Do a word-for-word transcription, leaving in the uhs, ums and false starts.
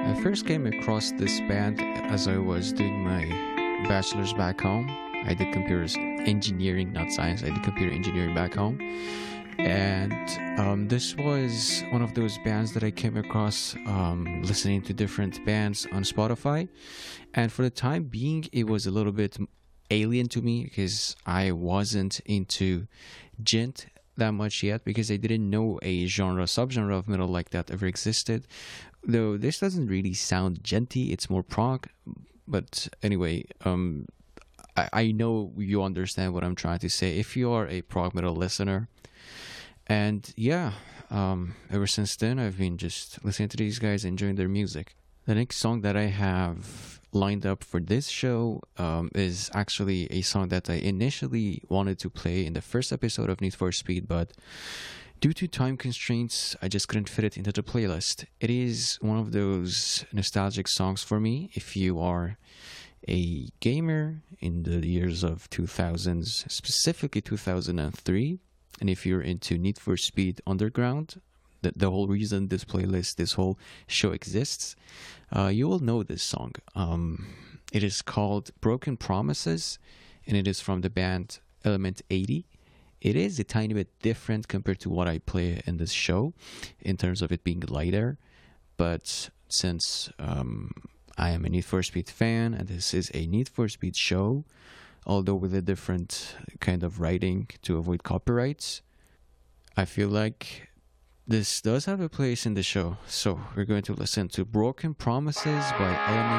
I first came across this band as I was doing my bachelor's back home. I did computer engineering, not science. I did computer engineering back home. And um, this was one of those bands that I came across um, listening to different bands on Spotify. And for the time being, it was a little bit alien to me because I wasn't into gent that much yet, because I didn't know a genre, subgenre of metal like that ever existed. Though this doesn't really sound genty, it's more prog. But anyway, um, I, I know you understand what I'm trying to say if you are a prog metal listener. And yeah, um, ever since then, I've been just listening to these guys, enjoying their music. The next song that I have lined up for this show um, is actually a song that I initially wanted to play in the first episode of Need for Speed, but due to time constraints, I just couldn't fit it into the playlist. It is one of those nostalgic songs for me. If you are a gamer in the years of two thousands, specifically two thousand three, and if you're into Need for Speed Underground, the, the whole reason this playlist, this whole show exists, uh, you will know this song. Um, it is called Broken Promises, and it is from the band Element eighty. It is a tiny bit different compared to what I play in this show in terms of it being lighter, but since um, I am a Need for Speed fan and this is a Need for Speed show, although with a different kind of writing to avoid copyrights, I feel like this does have a place in the show. So we're going to listen to Broken Promises by Element